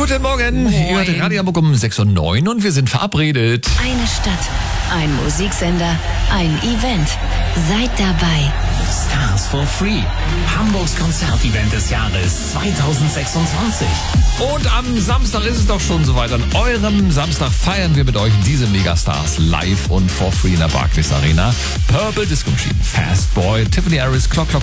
Guten Morgen. Ihr hört den Radiohamburg um 6:09 Uhr und wir sind verabredet. Eine Stadt, ein Musiksender, ein Event. Seid dabei. Stars for Free. Hamburgs Konzertevent des Jahres 2026. Und am Samstag ist es doch schon soweit. An eurem Samstag feiern wir mit euch diese Megastars live und for free in der Barclays Arena. Purple Disco Machine, Fast Boy, Tiffany Harris, Clock